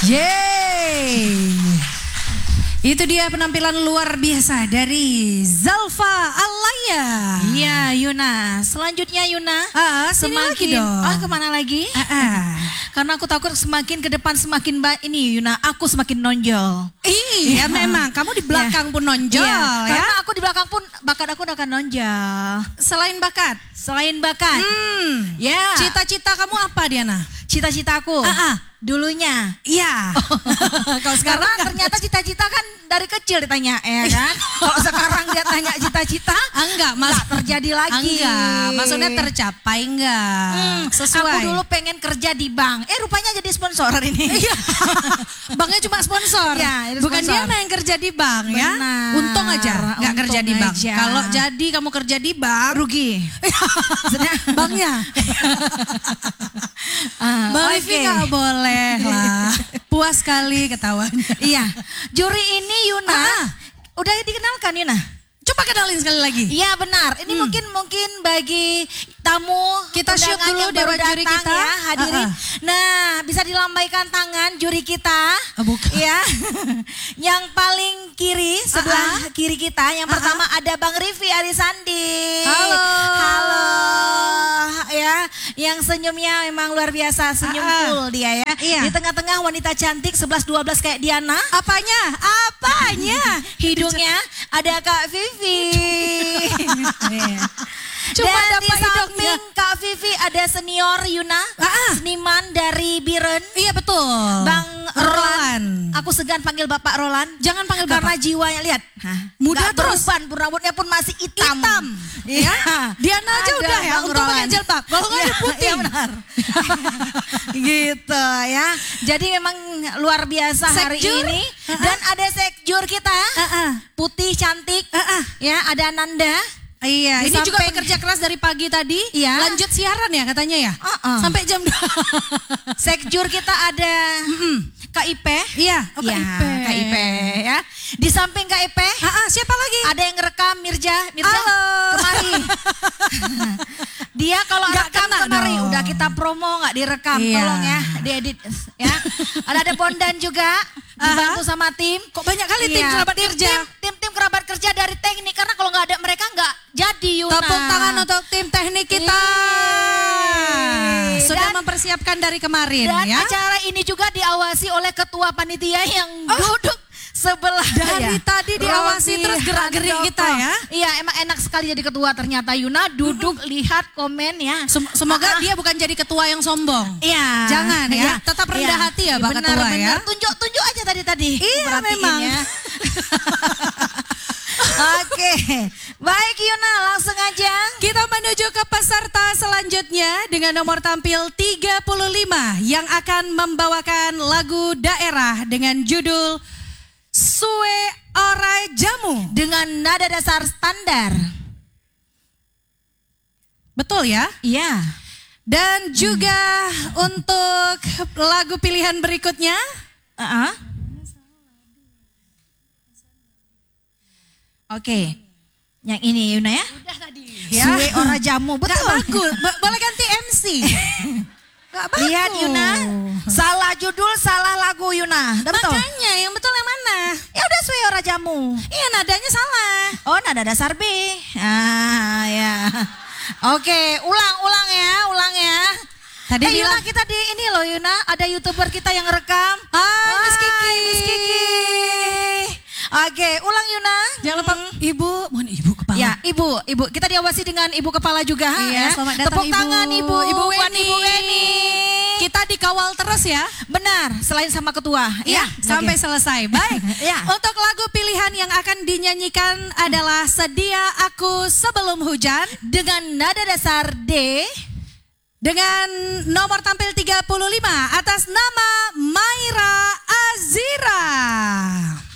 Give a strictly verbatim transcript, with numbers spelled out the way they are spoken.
Yeay. Itu dia penampilan luar biasa dari Zalfa Alaya. Iya Yuna, selanjutnya Yuna. Ah, sini semakin, lagi dong. Ah kemana lagi? Ah, ah. Karena aku takut semakin ke depan semakin ba ini Yuna, aku semakin nonjol. Iya memang, kamu di belakang Ya. pun nonjol Iya, ya. Karena aku di belakang pun bakat aku udah akan nonjol. Selain bakat, Selain bakat, hmm, ya. cita-cita kamu apa Diana? Cita-citaku Ah, ah. dulunya. Iya. Kalau sekarang Karena kan- ternyata cita-cita kan dari kecil ditanya ya kan. Kalau sekarang dia tanya cita-cita, Ah, enggak, mas. nggak terjadi lagi. Enggak, maksudnya tercapai enggak? Hmm, Sesuai. Aku dulu pengen kerja di bank. Eh rupanya jadi sponsor hari ini. Iya. Banknya cuma sponsor. Ya, ini Bukan sponsor. Diana yang kerja di bank ya. Benar. Untung aja nggak Untung kerja di bank. aja. Kalau jadi kamu kerja di bank, Rugi. banknya. Ah, Bang oke. Vivi nggak boleh lah. Puas sekali ketawanya. Iya. Juri ini Yuna. Ah. Udah dikenalkan Yuna? Coba kenalin sekali lagi. Iya benar. Ini Hmm. mungkin mungkin bagi tamu Kita shoot undangan dulu yang baru dewan juri datang kita. ya, hadirin. Ah, ah. Nah, bisa dilambaikan tangan juri kita. Oh, bukan. Ya. Yang paling kiri sebelah Ah, ah. kiri kita yang Ah, pertama ada Bang Rifi Arisandi. Halo. Halo. Ya, yang senyumnya memang luar biasa, senyum Ah, ah. full dia ya. Iya. Di tengah-tengah wanita cantik sebelas dua belas kayak Diana. Apanya? Apanya? Hidungnya ada Kak Vivi. Cuma Dan ada di Pak hidungnya. samping Kak Vivi ada senior Yuna, Ah, ah. seniman dari Biren. Iya betul. Bang Roland. Roland. Aku segan panggil Bapak Roland. Jangan panggil Karena Bapak. jiwanya lihat. Hah, Muda nggak terus. beruban, rambutnya pun masih hitam. Hitam. Iya. Diana aja Ada udah ya, Bang untuk pakai Roland. jilbab. Kalau nggak ada Iya, putih. iya benar. Gitu ya. Jadi memang luar biasa hari Sekjur? ini. Ah, ah. Dan ada sekjur kita. Ah, ah. Putih cantik. Ah, ah. Ya, ada Nanda. Iya, Di ini juga samping- bekerja keras dari pagi tadi. Iya. Lanjut siaran ya katanya ya. Uh-uh. Sampai jam dua. Sekjur kita ada Kak Ipe. Iya, oh, Kak Ya, Ipe. Kak Ipe ya. Di samping Kak Ipe Ah, ah, siapa lagi? ada yang ngerekam Mirja. Mirja Halo. kemari. Dia kalau Nggak rekam kena kemari dong. udah kita promo nggak direkam. Iya. Tolong ya diedit ya. Ada ada Bondan juga dibantu sama tim. Kok banyak kali tim Iya, kerabat tim, kerja? Tim, tim tim kerabat kerja dari teknik karena kalau nggak ada mereka nggak jadi Yuna. Tepuk tangan untuk tim teknik kita. Yeay. Sudah Dan- mempersiapkan dari kemarin Dan ya. acara ini juga diawasi oleh ketua panitia yang Oh. duduk sebelah Dari ya. tadi diawasi Robi terus gerak-gerik Handoko. kita ya. Iya emang enak sekali jadi ketua ternyata Yuna duduk lihat komen ya. Sem- Semoga Ah, ah. dia bukan jadi ketua yang sombong. Iya. Jangan ya. Iya. Tetap rendah Iya. hati ya Pak Benar, Ketua benar. ya. Tunjuk-tunjuk aja tadi-tadi. Iya, Perhatiin memang. ya. Oke. Baik Yuna langsung aja. Kita menuju ke peserta selanjutnya dengan nomor tampil tiga puluh lima yang akan membawakan lagu daerah dengan judul Suwe Orai Jamu. Dengan nada dasar standar. Betul ya? Iya. Dan juga untuk lagu pilihan berikutnya. Uh-uh. Oke. Yang ini Yuna ya. Udah tadi. Suwe ora jamu, betul. Gak bagus. Bo- boleh ganti M C. Gak bagus. Lihat Yuna, salah judul, salah lagu Yuna. Udah betul? Makanya yang betul yang mana? Ya udah Suwe ora jamu. Iya nadanya salah. Oh nada dasar B. Ah ya. Oke, ulang-ulang ya, ulang ya. Tadi eh, Yuna bilang- kita di ini loh Yuna, ada YouTuber kita yang rekam. Ah, Miss Wah, Kiki. Miss Kiki. Oke, ulang Yuna. Jangan lupa Ibu, mohon Ibu kepala. Ya, Ibu, Ibu, kita diawasi dengan Ibu Kepala juga. Iya, ya. selamat datang, Tepuk Ibu. tangan Ibu, Ibu buat Weni. Ibu Weni. Kita dikawal terus ya. Benar, selain sama ketua. Iya, sampai Oke. selesai. Baik. Ya. Untuk lagu pilihan yang akan dinyanyikan adalah Sedia Aku Sebelum Hujan Dengan nada dasar D. dengan nomor tampil tiga puluh lima atas nama Maira Azira.